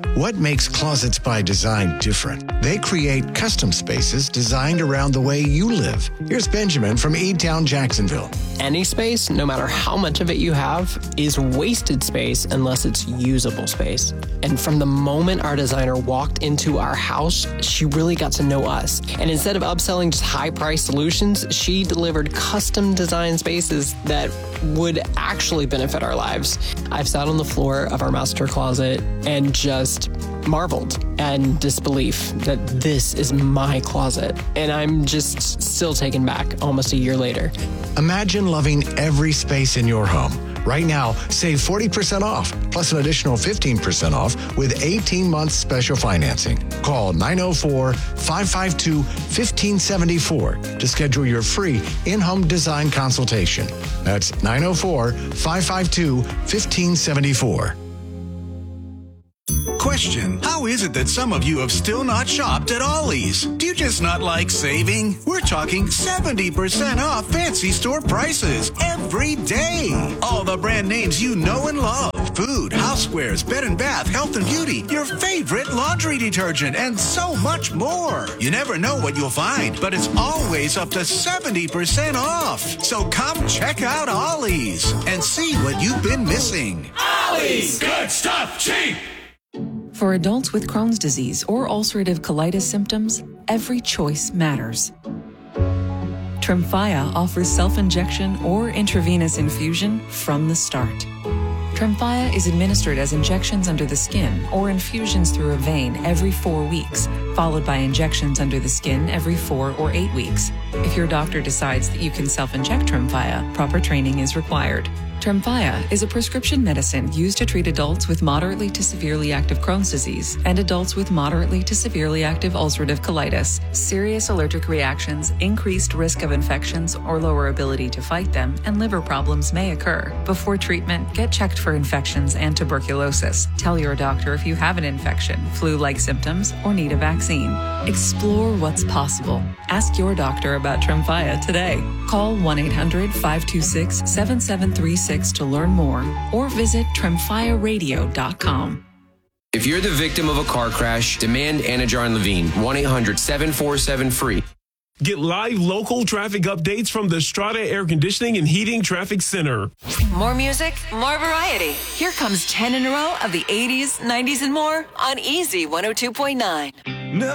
What makes Closets by Design different? They create custom spaces designed around the way you live. Here's Benjamin from E-Town, Jacksonville. Any space, no matter how much of it you have, is wasted space unless it's usable space. And from the moment our designer walked into our house, she really got to know us. And instead of upselling just high-priced solutions, she delivered custom design spaces that would actually benefit our lives. I've sat on the floor of our master closet and just marveled and disbelief that this is my closet. And I'm just still taken back almost a year later. Imagine loving every space in your home. Right now, save 40% off, plus an additional 15% off with 18 months special financing. Call 904-552-1574 to schedule your free in-home design consultation. That's 904-552-1574. Question: how is it that some of you have still not shopped at Ollie's? Do you just not like saving? We're talking 70% off fancy store prices every day. All the brand names you know and love. Food, housewares, bed and bath, health and beauty, your favorite laundry detergent, and so much more. You never know what you'll find, but it's always up to 70% off. So come check out Ollie's and see what you've been missing. Ollie's! Good stuff, cheap! For adults with Crohn's disease or ulcerative colitis symptoms, every choice matters. Tremfya offers self-injection or intravenous infusion from the start. Tremfya is administered as injections under the skin or infusions through a vein every 4 weeks, followed by injections under the skin every 4 or 8 weeks. If your doctor decides that you can self-inject Tremfya, proper training is required. Tremfya is a prescription medicine used to treat adults with moderately to severely active Crohn's disease and adults with moderately to severely active ulcerative colitis. Serious allergic reactions, increased risk of infections or lower ability to fight them, and liver problems may occur. Before treatment, get checked for infections and tuberculosis. Tell your doctor if you have an infection, flu-like symptoms, or need a vaccine. Explore what's possible. Ask your doctor about Tremfya today. Call 1-800-526-7736 to learn more, or visit tremfyaradio.com. If you're the victim of a car crash, demand Anna Jar and Levine. 1-800-747-FREE. Get live local traffic updates from the Strata Air Conditioning and Heating Traffic Center. More music, more variety. Here comes 10 in a row of the 80s, 90s, and more on Easy 102.9.